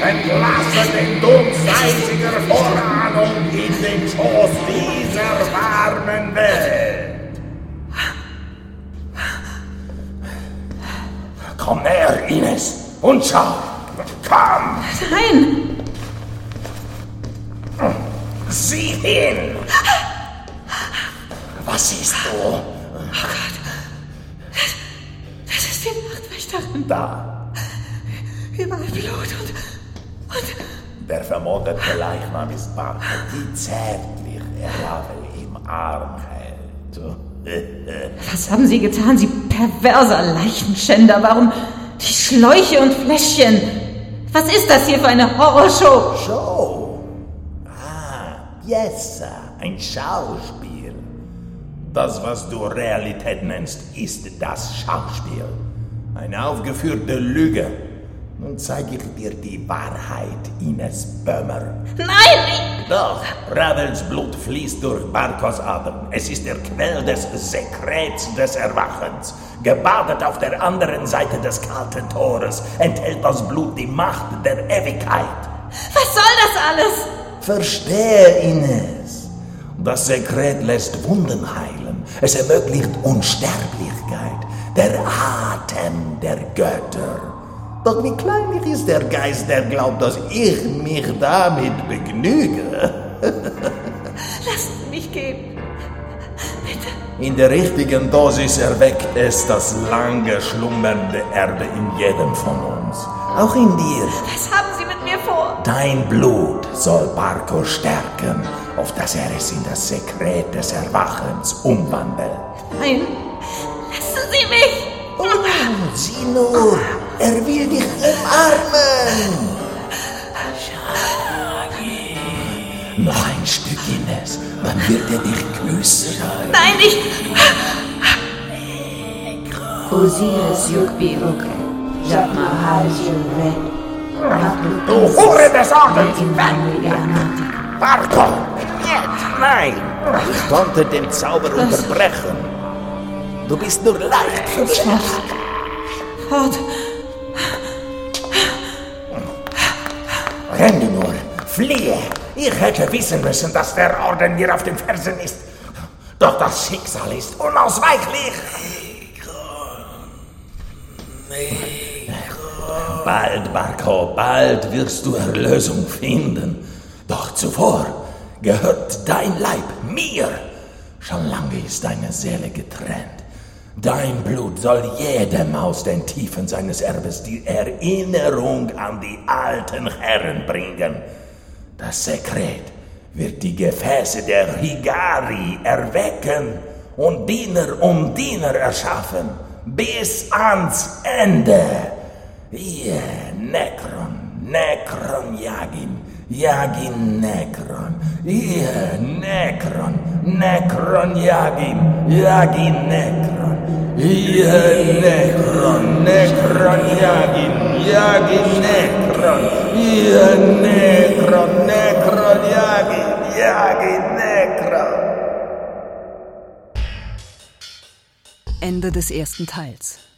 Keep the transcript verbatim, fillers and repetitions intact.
entlasse den dummseitiger Vorahnung in den Schoß dieser warmen Welt. Komm näher, Ines, und schau. Komm. Nein. Sieh hin. Was siehst du? Oh Gott. Das, das ist die Nachtwächterin. Da. Überall Blut und... und... Der vermoderte Leichnam ist Barco, die zärtlich Ravel im Arm hält. Was haben Sie getan, Sie perverser Leichenschänder? Warum die Schläuche und Fläschchen? Was ist das hier für eine Horrorshow? Show? Ah, Pièce, ein Schauspiel. Das, was du Realität nennst, ist das Schauspiel. Eine aufgeführte Lüge. Nun zeige ich dir die Wahrheit, Ines Böhmer. Nein! Doch, Ravels Blut fließt durch Barcos Adern. Es ist der Quell des Sekrets des Erwachens. Gebadet auf der anderen Seite des kalten Tores enthält das Blut die Macht der Ewigkeit. Was soll das alles? Verstehe, Ines. Das Sekret lässt Wunden heilen. Es ermöglicht Unsterblichkeit. Der Atem der Götter. Doch wie kleinlich ist der Geist, der glaubt, dass ich mich damit begnüge. Lassen Sie mich gehen. Bitte. In der richtigen Dosis erweckt es das lange schlummernde Erbe in jedem von uns. Auch in dir. Was haben Sie mit mir vor? Dein Blut soll Barco stärken, auf dass er es in das Sekret des Erwachens umwandelt. Nein, lassen Sie mich. Oh, sieh nur, er will dich umarmen. Shaggy. Noch ein Stück, Ines, dann wird er dich küssen. Nein, ich... Osiris Yugbi Uke, Jabmahal Red. Du Hure des Ordens! Barco! Jetzt! Nein! Ich konnte den Zauber unterbrechen. Du bist nur leicht verletzt. Fort. Renne nur, fliehe. Ich hätte wissen müssen, dass der Orden mir auf den Fersen ist. Doch das Schicksal ist unausweichlich. Bald, Barco, bald wirst du Erlösung finden. Doch zuvor gehört dein Leib mir. Schon lange ist deine Seele getrennt. Dein Blut soll jedem aus den Tiefen seines Erbes die Erinnerung an die alten Herren bringen. Das Sekret wird die Gefäße der Higari erwecken und Diener um Diener erschaffen, bis ans Ende. Ihr Necron, Necron Yagin, Yagin Necron, ihr Necron, Necron Yagin, Yagin Necron, ihr Necron, Necron Yagin, Yagin Necron, ihr Necron, Necron Yagin, Yagin Necron. Ende des ersten Teils.